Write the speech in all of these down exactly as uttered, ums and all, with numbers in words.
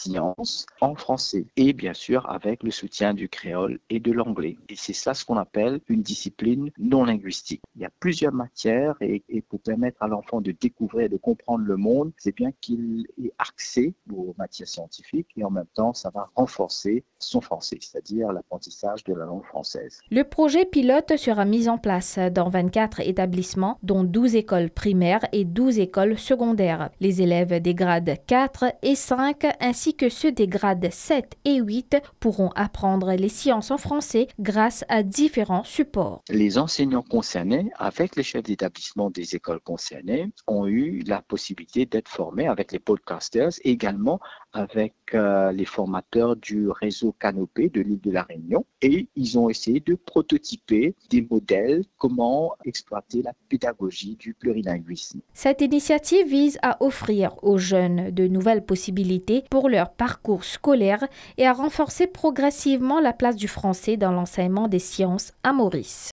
sciences en français et bien sûr avec le soutien du créole et de l'anglais. Et c'est ça ce qu'on appelle une discipline non linguistique. Il y a plusieurs matières et, et pour permettre à l'enfant de découvrir et de comprendre le monde, c'est bien qu'il est axé aux matières scientifiques et en même temps, ça va renforcer son français, c'est-à-dire l'apprentissage de la langue française. Le projet pilote sera mis en place dans vingt-quatre établissements, dont douze écoles primaires et douze écoles secondaires. Les élèves des grades quatre et cinq ainsi que ceux des grades sept et huit pourront apprendre les sciences en français grâce à différents supports. Les enseignants concernés, avec les chefs d'établissement des écoles concernées, ont eu la possibilité d'être formés avec les podcasters et également avec euh, les formateurs du réseau Canopé de l'île de la Réunion et ils ont essayé de prototyper des modèles comment exploiter la pédagogie du plurilinguisme. Cette initiative vise à offrir aux jeunes de nouvelles possibilités pour leur parcours scolaire et à renforcer progressivement la place du français dans l'enseignement des sciences à Maurice.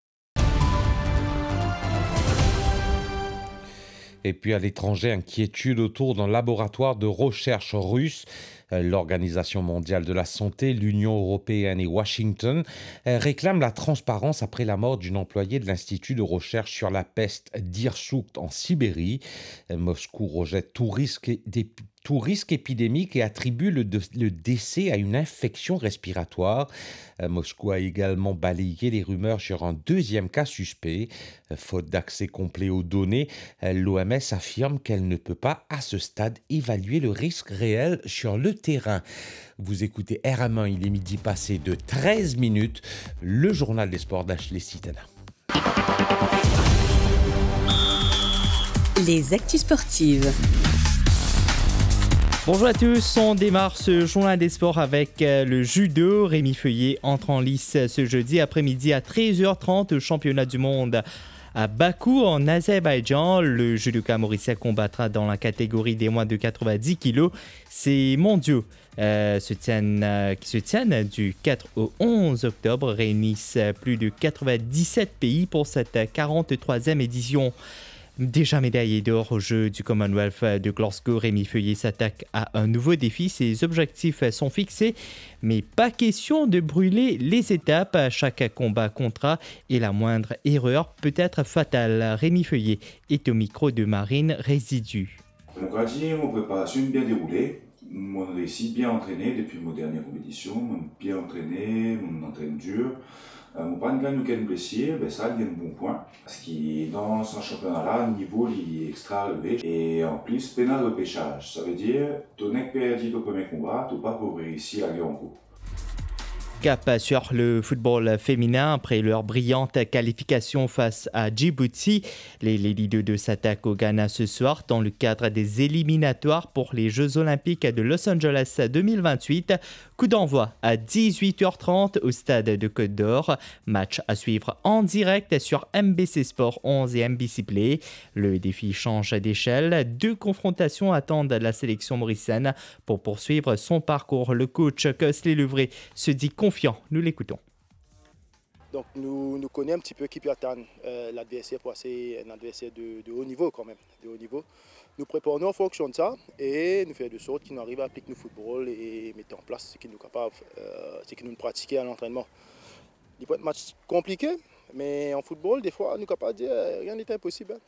Et puis à l'étranger, inquiétude autour d'un laboratoire de recherche russe. L'Organisation mondiale de la santé, l'Union européenne et Washington réclament la transparence après la mort d'une employée de l'Institut de recherche sur la peste d'Irsouk en Sibérie. Moscou rejette tout risque des tout risque épidémique et attribue le, de, le décès à une infection respiratoire. Euh, Moscou a également balayé les rumeurs sur un deuxième cas suspect. Euh, faute d'accès complet aux données, euh, l'O M S affirme qu'elle ne peut pas, à ce stade, évaluer le risque réel sur le terrain. Vous écoutez R M un, il est midi passé de treize minutes, le journal des sports d'Ashley Citana. Les actus sportives. Bonjour à tous, on démarre ce journal des sports avec le judo. Rémi Feuillet entre en lice ce jeudi après-midi à treize heures trente au championnat du monde à Bakou en Azerbaïdjan. Le judoka mauricien combattra dans la catégorie des moins de quatre-vingt-dix kilos. Ces mondiaux euh, se tiennent, euh, qui se tiennent du quatre au onze octobre réunissent plus de quatre-vingt-dix-sept pays pour cette quarante-troisième édition. Déjà médaillé d'or aux Jeux du Commonwealth de Glasgow, Rémi Feuillet s'attaque à un nouveau défi. Ses objectifs sont fixés, mais pas question de brûler les étapes. Chaque combat comptera et la moindre erreur peut être fatale. Rémi Feuillet est au micro de Marine Résidu. Donc, on a dit, mon préparation est bien déroulée. Mon réussi bien entraîné depuis mon dernière compétition. Bien entraîné, mon entraîne dur. Euh, mon pas de gagne ou qu'elle blessure, ben ça, il y a un bon point. Parce qu'il dans ce championnat-là, le niveau il est extra élevé. Et en plus, pénal de repêchage. Ça veut dire, tu n'es pas perdu au premier combat, tu n'as pas pour réussir à aller en cours. Cap sur le football féminin après leur brillante qualification face à Djibouti. Les Lady deux s'attaquent au Ghana ce soir dans le cadre des éliminatoires pour les Jeux olympiques de Los Angeles deux mille vingt-huit. Coup d'envoi à dix-huit heures trente au stade de Côte d'Or. Match à suivre en direct sur M B C Sport onze et M B C Play. Le défi change d'échelle. Deux confrontations attendent la sélection mauricienne pour poursuivre son parcours. Le coach Cosley Levray se dit confiant. Nous l'écoutons. Donc nous, nous connaissons un petit peu qui peut attendre euh, l'adversaire pour passer un adversaire de, de haut niveau quand même, de haut niveau. Nous préparons en fonction de ça et nous faisons de sorte qu'ils arrivent à appliquer nos football et mettre en place ce qu'ils nous capables, euh, ce qu'ils nous pratiquons à l'entraînement. Il peut être un match compliqué, mais en football, des fois, nous sommes capables de dire euh, rien n'est impossible. Hein.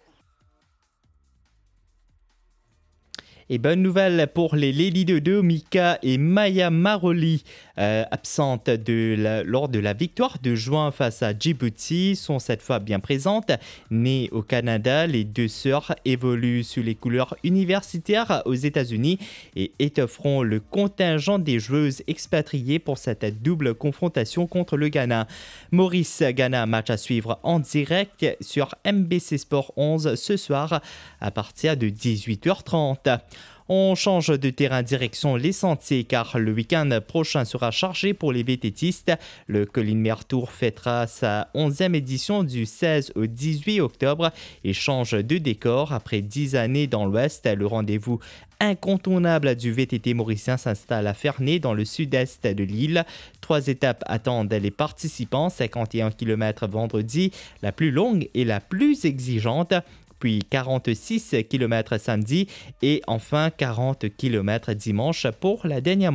Et bonne nouvelle pour les Lady deux, Mika et Maya Maroli, euh, absentes de la, lors de la victoire de juin face à Djibouti, sont cette fois bien présentes. Nées au Canada, les deux sœurs évoluent sous les couleurs universitaires aux États-Unis et étofferont le contingent des joueuses expatriées pour cette double confrontation contre le Ghana. Maurice-Ghana, match à suivre en direct sur M B C Sport onze ce soir à partir de dix-huit heures trente. On change de terrain direction les sentiers car le week-end prochain sera chargé pour les vététistes. Le Colline Mer Tour fêtera sa onzième édition du seize au dix-huit octobre et change de décor. Après dix années dans l'Ouest, le rendez-vous incontournable du V T T mauricien s'installe à Ferney dans le sud-est de l'île. Trois étapes attendent les participants, cinquante et un kilomètres vendredi, la plus longue et la plus exigeante. Puis quarante-six kilomètres samedi et enfin quarante kilomètres dimanche pour la dernière